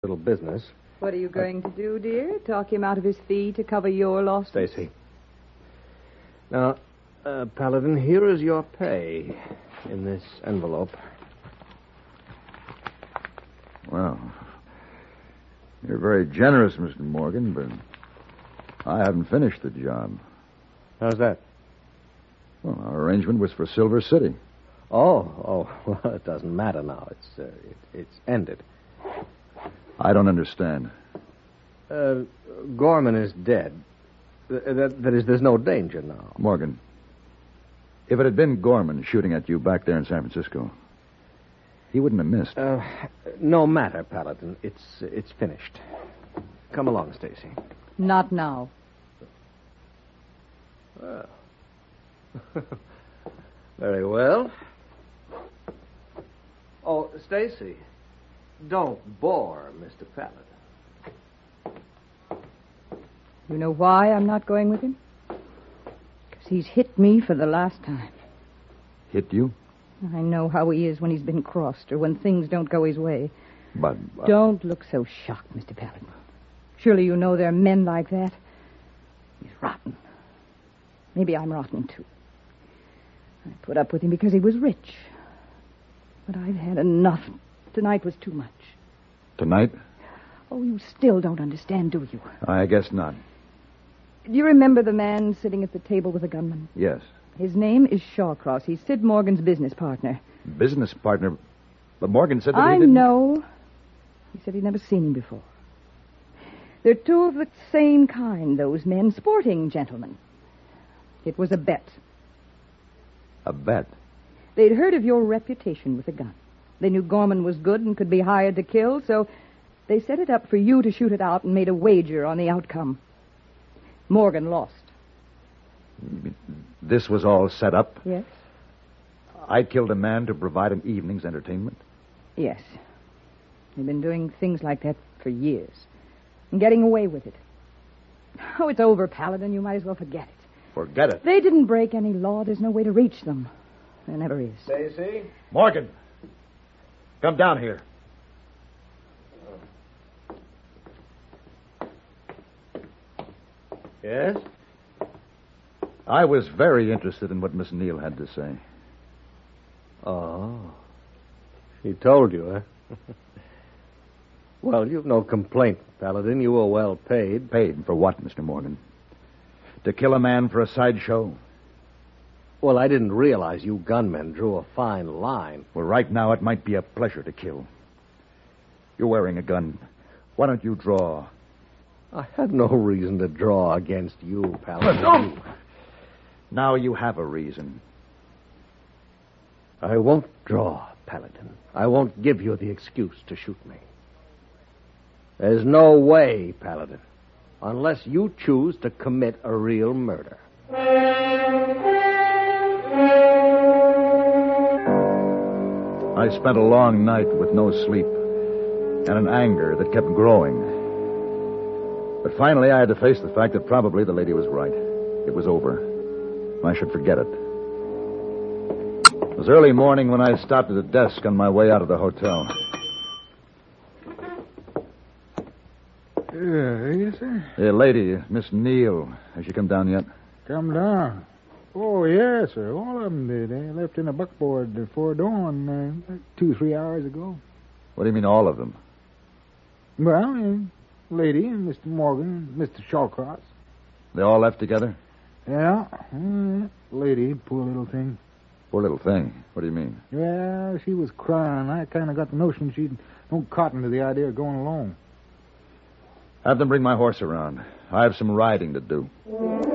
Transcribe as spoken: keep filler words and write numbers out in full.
little business. What are you going uh, to do, dear? Talk him out of his fee to cover your losses? Stacy. Now, uh, Paladin, here is your pay in this envelope. Well, you're very generous, Mister Morgan, but I haven't finished the job. How's that? Well, our arrangement was for Silver City. Oh, oh, well, it doesn't matter now. It's uh, it, it's ended. I don't understand. Uh, Gorman is dead. Th- that, that is, there's no danger now. Morgan, if it had been Gorman shooting at you back there in San Francisco, he wouldn't have missed. Uh, no matter, Paladin. It's it's finished. Come along, Stacy. Not now. Well. Very well. Oh, Stacy, don't bore Mister Paladin. You know why I'm not going with him? Because he's hit me for the last time. Hit you? I know how he is when he's been crossed or when things don't go his way. But... Uh... Don't look so shocked, Mister Paladin. Surely you know there are men like that. He's rotten. Maybe I'm rotten, too. I put up with him because he was rich. But I've had enough. Tonight was too much. Tonight? Oh, you still don't understand, do you? I guess not. Do you remember the man sitting at the table with the gunman? Yes. His name is Shawcross. He's Sid Morgan's business partner. Business partner? But Morgan said that I he didn't... know. He said he'd never seen him before. They're two of the same kind, those men, sporting gentlemen. It was a bet. A bet? They'd heard of your reputation with a gun. They knew Gorman was good and could be hired to kill, so they set it up for you to shoot it out and made a wager on the outcome. Morgan lost. This was all set up? Yes. I killed a man to provide an evening's entertainment? Yes. They've been doing things like that for years. And getting away with it. Oh, it's over, Paladin. You might as well forget it. Forget it? They didn't break any law. There's no way to reach them. There never is. Stacy? Morgan! Come down here. Yes? I was very interested in what Miss Neal had to say. Oh. She told you, huh? Well, you've no complaint, Paladin. You were well paid. Paid for what, Mister Morgan? To kill a man for a sideshow? Well, I didn't realize you gunmen drew a fine line. Well, right now it might be a pleasure to kill. You're wearing a gun. Why don't you draw? I had no reason to draw against you, Paladin. No. Now you have a reason. I won't draw, Paladin. I won't give you the excuse to shoot me. There's no way, Paladin, unless you choose to commit a real murder. I spent a long night with no sleep and an anger that kept growing. But finally I had to face the fact that probably the lady was right. It was over. I should forget it. It was early morning when I stopped at a desk on my way out of the hotel. Yeah, yes, sir. The lady, Miss Neal, has she come down yet? Come down. Oh, yes, sir. All of them did. They left in a buckboard before dawn uh, two, three hours ago. What do you mean, all of them? Well, uh, lady and Mister Morgan and Mister Shawcross. They all left together? Yeah. Uh, lady, poor little thing. Poor little thing. What do you mean? Well, she was crying. I kind of got the notion she'd no cotton to the idea of going alone. Have them bring my horse around. I have some riding to do.